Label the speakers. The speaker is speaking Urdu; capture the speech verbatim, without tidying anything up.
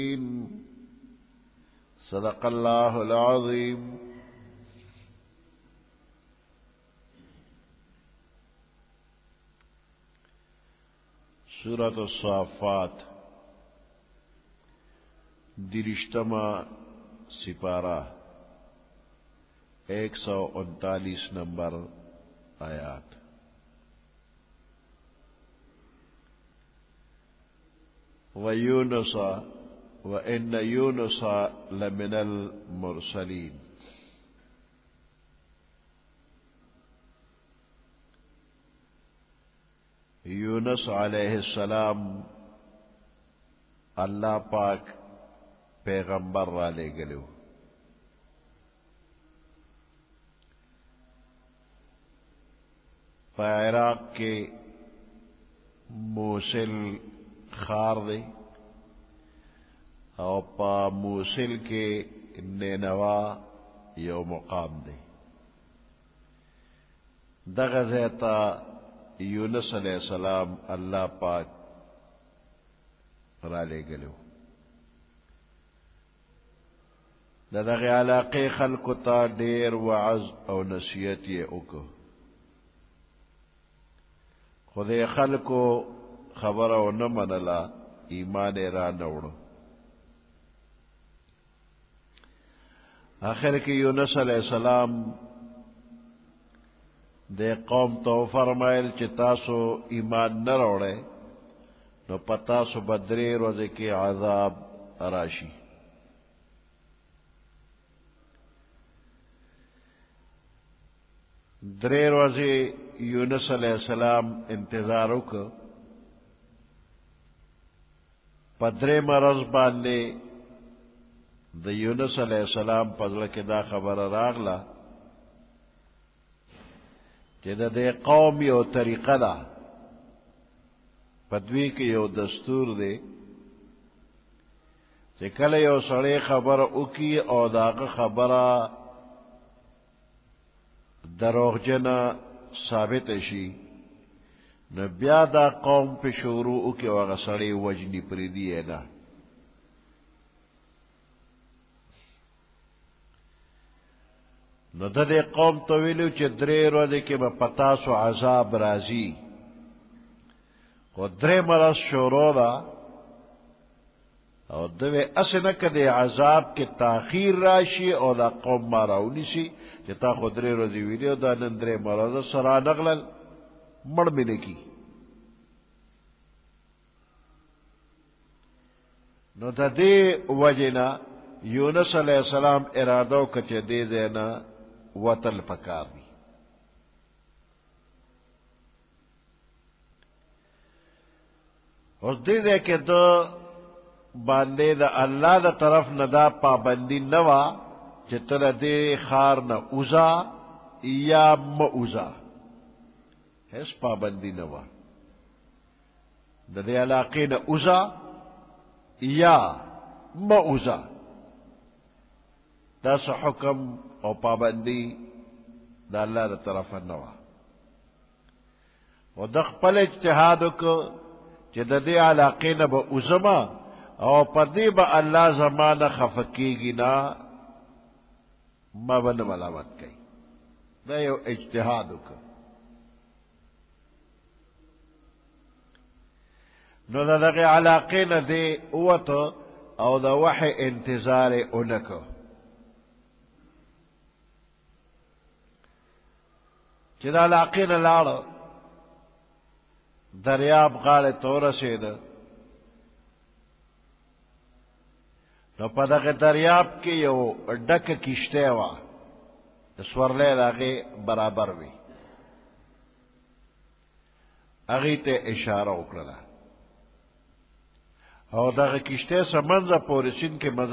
Speaker 1: صدق اللہ العظیم۔ سورۃ الصافات درشتما سپارہ ایک سو انتالیس نمبر آیات۔ وَيُونُسَ وَإِنَّ يُونُسَ لَمِنَ الْمُرْسَلِينَ۔ یونس علیہ السلام اللہ پاک پیغمبر را لے گلو۔ عراق کے موصل خار دے اور پا موصل کے نینوا یو مقام دے دغزیتا یونس علیہ السلام اللہ پاک را لے گلو۔ دغ علاقے خلق تا دیر وعظ او نصیحت یہ اکو، خود خلقو خبر او نہ منلا ایمان را نوڑو۔ آخر کی یونس علیہ السلام دے قوم تو فرمائل چی تاسو ایمان نہ روڑے نو پتاسو بدری روزے کی عذاب راشی۔ درے روزے یونس علیہ السلام انتظارو کو پدرے مرض باندے دا یونس علیہ السلام پزر کے دا خبر راغلا کہ دا دے قوم یو طریقہ دا پدوی کی یو دستور دے کہ کل یو سڑے خبر اکی او داغ خبر دروغجنا ثابت شی نو بیا دا قوم پہ شروع اکی وغا سڑے وجنی پریدی ہے نا۔ نو دا دے قوم طویلو چی درے رو دے کے با پتاسو عذاب رازی خود درے مرض شروع دا او دوے اسنک دے عذاب کے تاخیر راشی او دا قوم ماراونی سی چی تا خود درے رو دی ویلیو دا نن درے مرض سرا نغلل مڑ ملے کی۔ نو دا دے وجنا یونس علیہ السلام ارادو کچے دے دینا وطل پکار دی۔ اس دے دے کہ دو باندے دا اللہ دا طرف ندا پابندی نوا چتر دے خار نہ اوزا یا موزا اس پابندی نوا دا دے علاقے نہ اوزا یا موزا دا سا حکم او پابندی دا اللہ دا طرف نوا و دخ پل اجتحادو کو چی دا دے علاقے نہ با اوزما او پدی با اللہ زمان خفکی گی نا ما بن ملامت کئی دا یو اجتحادو کو۔ نو دا دغی علاقے نہ دے اوتو او دا وحی انتظار انکو۔ چی دا علاقے نہ لارو دریاب غال تو رسید نو پا دغی دریاب کی یو ڈک کشتے وا سورلے داغی برابر وی اغی تے اشارہ اکرلا او دغی کشتے سمنزا پورسین کے مزا